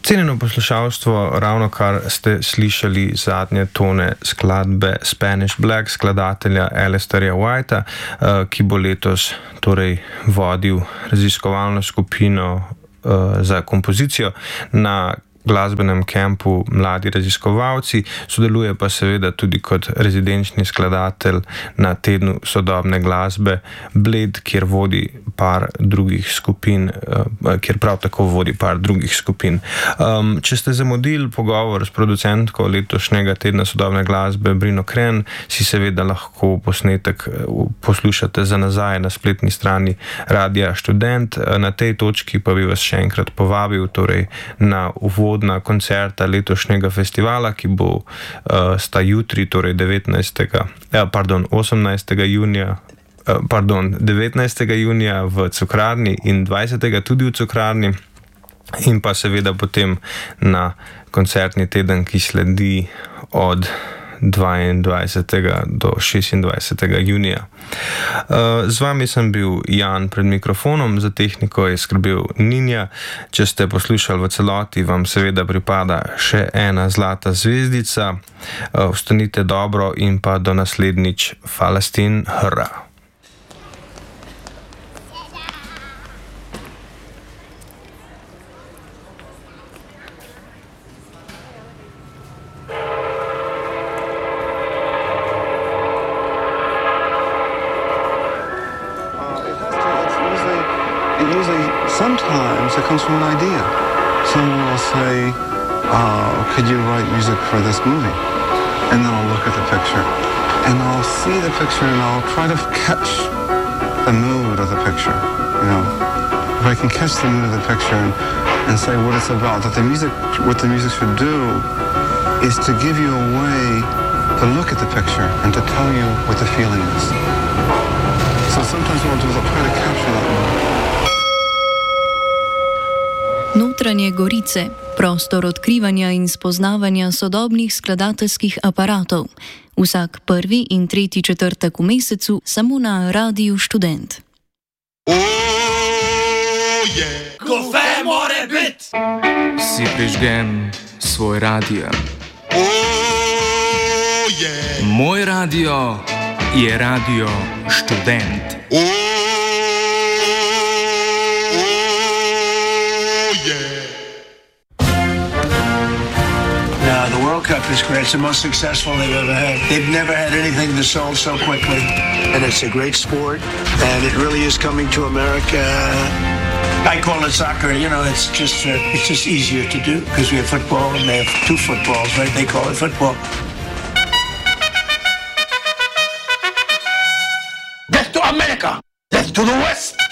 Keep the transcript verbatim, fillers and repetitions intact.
Cenjeno poslušalstvo, ravno kar ste slišali zadnje tone skladbe Spanish Black skladatelja Alistaira Whitea, ki bo letos torej vodil raziskovalno skupino za kompozicijo na glasbenem kampu Mladi raziskovalci, sodeluje pa seveda tudi kot rezidenčni skladatelj na tednu sodobne glasbe Bled, kjer vodi par drugih skupin, kjer prav tako vodi par drugih skupin. Um, če ste zamudili pogovor s producentko letošnjega tedna sodobne glasbe Brino Kren, si seveda lahko posnetek poslušate za nazaj na spletni strani Radia Študent. Na tej točki pa bi vas še enkrat povabil torej na uvod na koncerta letošnjega festivala, ki bo uh, sta jutri, torej devetnajstega, eh, pardon, osemnajstega junija, eh, pardon, devetnajstega junija v Cukrarni in dvajsetega tudi v Cukrarni, in pa seveda potem na koncertni teden, ki sledi od dvaindvajsetega do šestindvajsetega junija. Z vami sem bil Jan pred mikrofonom, za tehniko je skrbel Ninja. Če ste poslušali v celoti, vam seveda pripada še ena zlata zvezdica. Ostanite dobro in pa do naslednjič. Falastin, hra! Usually, sometimes it comes from an idea. Someone will say, uh, could you write music for this movie? And then I'll look at the picture. And I'll see the picture and I'll try to catch the mood of the picture. You know, if I can catch the mood of the picture and, and say what it's about, that the music, what the music should do is to give you a way to look at the picture and to tell you what the feeling is. So sometimes what I'll do is I'll try to capture that mood. Notranje Gorice, prostor odkrivanja in spoznavanja sodobnih skladateljskih aparatov. Vsak prvi in tretji četrtek v mesecu samo na Radiu Študent. Oh, yeah. Kofe more bit! Si prižgem svoj radio. Oh, yeah. Moj radio je Radio Študent. Oh, No, the World Cup is great. It's the most successful they've ever had. They've never had anything that sold so quickly. And it's a great sport, and it really is coming to America. I call it soccer. You know, it's just uh, it's just easier to do because we have football, and they have two footballs, right? They call it football. Death to America! Death to the West!